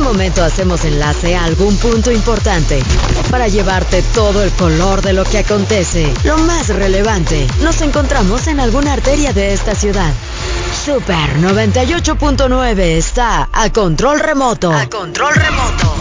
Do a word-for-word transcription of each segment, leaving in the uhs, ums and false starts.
momento hacemos enlace a algún punto importante para llevarte todo el color de lo que acontece, lo más relevante. Nos encontramos en alguna arteria de esta ciudad. Super noventa y ocho punto nueve está a control remoto. A control remoto.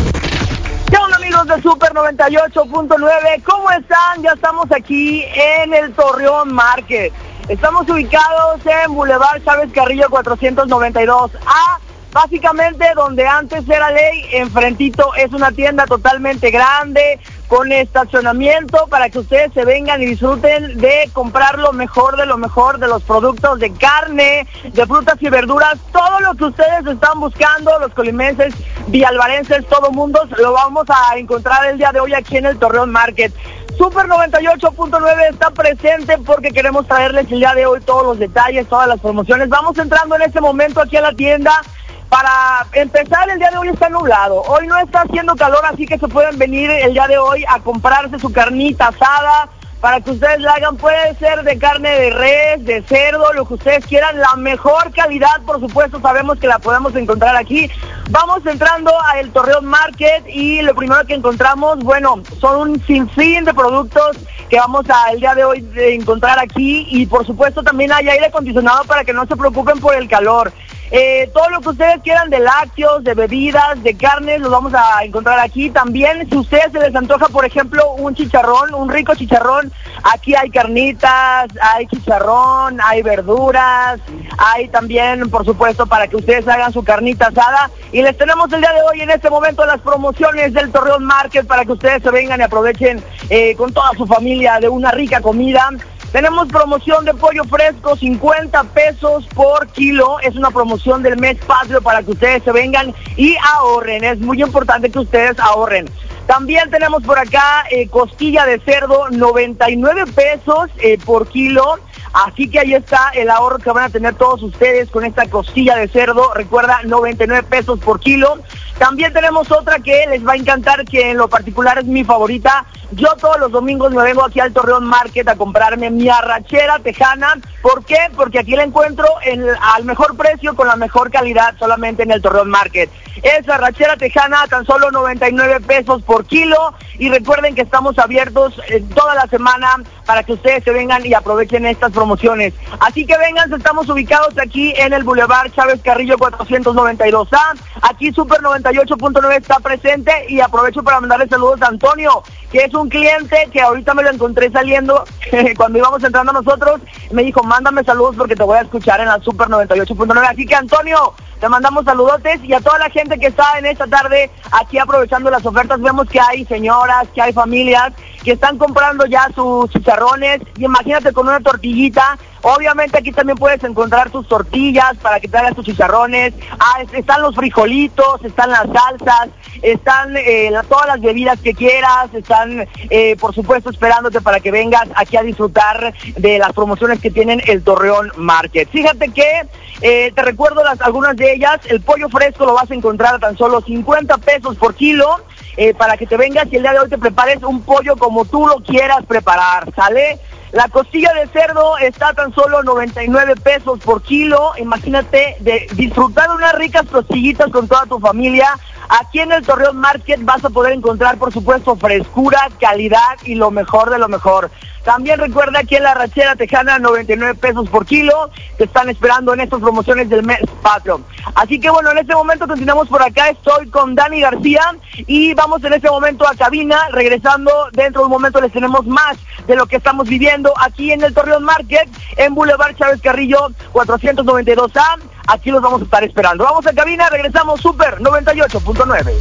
¿Qué onda, amigos de Super noventa y ocho punto nueve? ¿Cómo están? Ya estamos aquí en el Torreón Market. Estamos ubicados en Boulevard Chávez Carrillo cuatrocientos noventa y dos A. Básicamente donde antes era ley, enfrentito es una tienda totalmente grande, con estacionamiento para que ustedes se vengan y disfruten de comprar lo mejor de lo mejor de los productos de carne, de frutas y verduras, todo lo que ustedes están buscando, los colimenses, villalvarenses, todo mundo, lo vamos a encontrar el día de hoy aquí en el Torreón Market. Super noventa y ocho punto nueve está presente porque queremos traerles el día de hoy todos los detalles, todas las promociones. Vamos entrando en este momento aquí a la tienda. Para empezar, el día de hoy está nublado, hoy no está haciendo calor, así que se pueden venir el día de hoy a comprarse su carnita asada, para que ustedes la hagan, puede ser de carne de res, de cerdo, lo que ustedes quieran, la mejor calidad, por supuesto, sabemos que la podemos encontrar aquí. Vamos entrando a el Torreón Market y lo primero que encontramos, bueno, son un sinfín de productos que vamos a el día de hoy de encontrar aquí, y por supuesto también hay aire acondicionado para que no se preocupen por el calor. Eh, todo lo que ustedes quieran de lácteos, de bebidas, de carnes, los vamos a encontrar aquí. También, si a ustedes se les antoja, por ejemplo, un chicharrón, un rico chicharrón, aquí hay carnitas, hay chicharrón, hay verduras, hay también, por supuesto, para que ustedes hagan su carnita asada. Y les tenemos el día de hoy, en este momento, las promociones del Torreón Market para que ustedes se vengan y aprovechen eh, con toda su familia de una rica comida. Tenemos promoción de pollo fresco, cincuenta pesos por kilo. Es una promoción del mes patrio para que ustedes se vengan y ahorren. Es muy importante que ustedes ahorren. También tenemos por acá eh, costilla de cerdo, noventa y nueve pesos eh, por kilo. Así que ahí está el ahorro que van a tener todos ustedes con esta costilla de cerdo. Recuerda, noventa y nueve pesos por kilo. También tenemos otra que les va a encantar, que en lo particular es mi favorita. Yo todos los domingos me vengo aquí al Torreón Market a comprarme mi arrachera tejana. ¿Por qué? Porque aquí la encuentro en, al mejor precio, con la mejor calidad, solamente en el Torreón Market. Esa arrachera tejana a tan solo noventa y nueve pesos por kilo. Y recuerden que estamos abiertos eh, toda la semana para que ustedes se vengan y aprovechen estas promociones. Así que vengan, estamos ubicados aquí en el Boulevard Chávez Carrillo cuatrocientos noventa y dos A. Aquí Super noventa y ocho punto nueve está presente, y aprovecho para mandarle saludos a Antonio, que es un cliente que ahorita me lo encontré saliendo cuando íbamos entrando nosotros. Me dijo, mándame saludos porque te voy a escuchar en la Super noventa y ocho punto nueve. Así que, Antonio, te mandamos saludotes, y a toda la gente que está en esta tarde aquí aprovechando las ofertas. Vemos que hay señoras, que hay familias que están comprando ya sus chicharrones, y imagínate con una tortillita. Obviamente aquí también puedes encontrar tus tortillas para que te hagas tus chicharrones. Ah, están los frijolitos, están las salsas, están eh, la, todas las bebidas que quieras, están eh, por supuesto esperándote para que vengas aquí a disfrutar de las promociones que tienen el Torreón Market. Fíjate que eh, te recuerdo las, algunas de ellas. El pollo fresco lo vas a encontrar a tan solo cincuenta pesos por kilo. Eh, para que te vengas y el día de hoy te prepares un pollo como tú lo quieras preparar, ¿sale? La costilla de cerdo está a tan solo noventa y nueve pesos por kilo. Imagínate de disfrutar de unas ricas costillitas con toda tu familia. Aquí en el Torreón Market vas a poder encontrar, por supuesto, frescura, calidad y lo mejor de lo mejor. También recuerda que en la arrachera tejana, noventa y nueve pesos por kilo, te están esperando en estas promociones del mes patrio. Así que bueno, en este momento continuamos por acá, estoy con Dani García y vamos en este momento a cabina. Regresando dentro de un momento les tenemos más de lo que estamos viviendo aquí en el Torreón Market, en Boulevard Chávez Carrillo cuatrocientos noventa y dos A. Aquí los vamos a estar esperando. Vamos a cabina, regresamos. Super noventa y ocho punto nueve.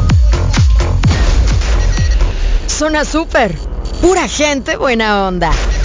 Zona Super, pura gente buena onda.